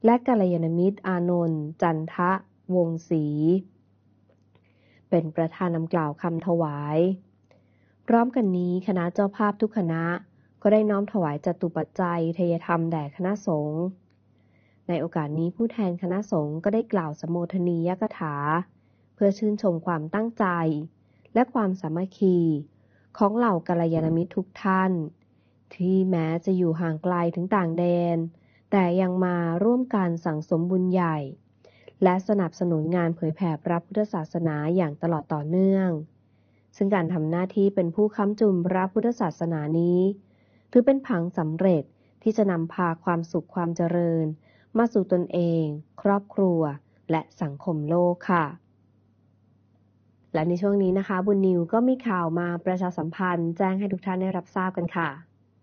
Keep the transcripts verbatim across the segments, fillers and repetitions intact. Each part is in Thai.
และกัลยาณมิตรอานนท์จันทะวงศ์ศรีเป็นประธานนำกล่าวคำถวายพร้อมกันนี้คณะเจ้าภาพทุกคณะก็ได้น้อมถวายจตุปัจจัยทายธรรมแด่คณะสงฆ์ในโอกาสนี้ผู้แทนคณะสงฆ์ก็ได้กล่าวสมโภชนียกถาเพื่อชื่นชมความตั้งใจและความสามัคคีของเหล่ากัลยาณมิตรทุกท่านที่แม้จะอยู่ห่างไกลถึงต่างแดนแต่ยังมาร่วมกันสั่งสมบุญใหญ่และสนับสนุนงานเผยแผ่พระพุทธศาสนาอย่างตลอดต่อเนื่องซึ่งการทำหน้าที่เป็นผู้ค้ำจุนพระพุทธศาสนานี้ถือเป็นผังสำเร็จที่จะนำพาความสุขความเจริญมาสู่ตนเองครอบครัวและสังคมโลกค่ะและในช่วงนี้นะคะบุญนิวก็มีข่าวมาประชาสัมพันธ์แจ้งให้ทุกท่านได้รับทราบกันค่ะ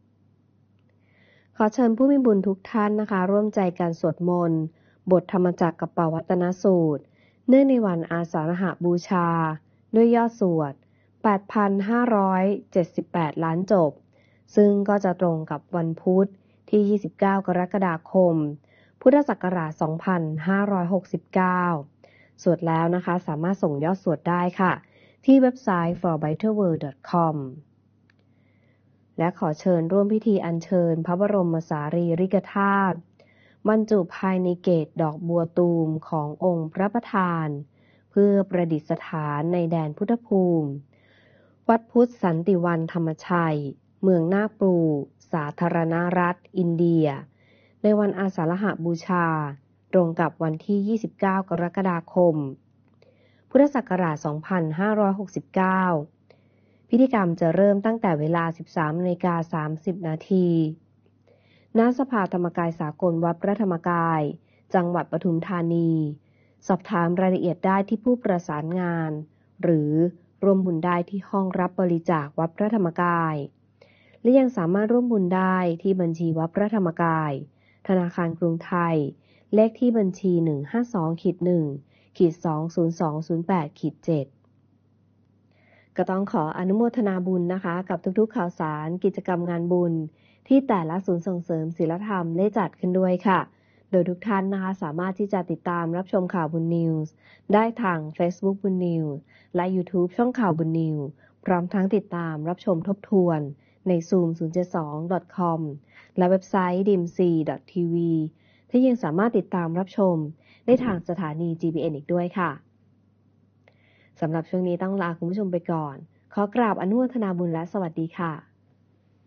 ขอเชิญผู้มีบุญทุกท่านนะคะร่วมใจกันสวดมนต์บทธรรมจักรกัปปวัตตนสูตรเนื่องในวันอาสาฬหบูชาด้วยยอดสวด แปดพันห้าร้อยเจ็ดสิบแปด ล้านจบซึ่งก็จะตรงกับวันพุธที่ยี่สิบเก้ากรกฎาคมพุทธศักราชสองพันห้าร้อยหกสิบเก้าสวดแล้วนะคะสามารถส่งยอดสวดได้ค่ะที่เว็บไซต์ for better world ดอท คอม และขอเชิญร่วมพิธีอัญเชิญพระบรมสารีริกธาตุบรรจุภายในเกศดอกบัวตูมขององค์พระประธานเพื่อประดิษฐานในแดนพุทธภูมิวัดพุทธสันติวันธรรมชัยเมืองนาคปลูสาธารณรัฐอินเดียในวันอาสาฬหบูชาตรงกับวันที่ยี่สิบเก้ากรกฎาคมพุทธศักราชสองพันห้าร้อยหกสิบเก้าพิธีกรรมจะเริ่มตั้งแต่เวลา สิบสามนาฬิกาสามสิบ นาทีณสภาธรรมกายสากลวัดพระธรรมกายจังหวัดปทุมธานีสอบถามรายละเอียดได้ที่ผู้ประสานงานหรือร่วมบุญได้ที่ห้องรับบริจาควัดพระธรรมกายและยังสามารถร่วมบุญได้ที่บัญชีวัดพระธรรมกายธนาคารกรุงไทยเลขที่บัญชี หนึ่ง ห้า สอง หนึ่ง สอง ศูนย์ สอง ศูนย์ แปด เจ็ด ก็ต้องขออนุโมทนาบุญนะคะกับทุกๆข่าวสารกิจกรรมงานบุญที่แต่ละศูนย์ส่งเสริมศีลธรรมได้จัดขึ้นด้วยค่ะโดยทุกท่านนะคะสามารถที่จะติดตามรับชมข่าวบุญนิวส์ได้ทาง Facebook บุญนิวส์และ YouTube ช่องข่าวบุญนิวส์พร้อมทั้งติดตามรับชมทบทวนใน ซูม ศูนย์ เจ็ด สอง ดอท คอม และเว็บไซต์ ดี เอ็ม ซี ดอท ที วี ที่ยังสามารถติดตามรับชมได้ทางสถานี จี บี เอ็น อีกด้วยค่ะสำหรับช่วงนี้ต้องลาคุณผู้ชมไปก่อนขอกราบอนุโมทนาบุญและสวัสดีค่ะ